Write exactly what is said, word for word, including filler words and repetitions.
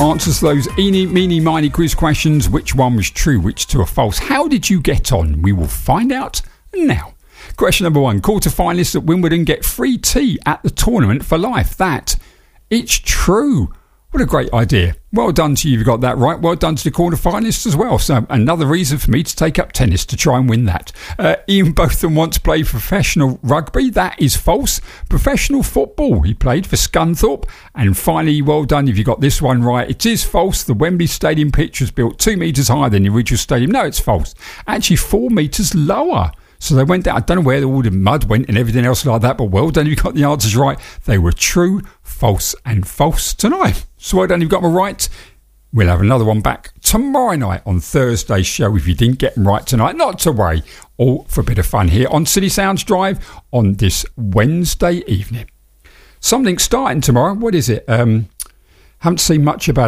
Answers to those eeny, meeny, miny quiz questions. Which one was true, which two are false? How did you get on? We will find out now. Question number one. Quarter-finalists at Wimbledon get free tea at the tournament for life. That, it's true. What a great idea. Well done to you, you got that right. Well done to the quarter-finalists as well. So another reason for me to take up tennis to try and win that. Uh, Ian Botham once played professional rugby. That is false. Professional football. He played for Scunthorpe. And finally, well done if you got this one right. It is false. The Wembley Stadium pitch was built two metres higher than the original stadium. No, it's false. Actually, four metres lower. So they went down. I don't know where all the mud went and everything else like that, but well done, you got the answers right. They were true, false, and false tonight. So well done, you've got them right. We'll have another one back tomorrow night on Thursday's show if you didn't get them right tonight. Not to worry, all for a bit of fun here on City Sounds Drive on this Wednesday evening. Something starting tomorrow. What is it? Um, haven't seen much about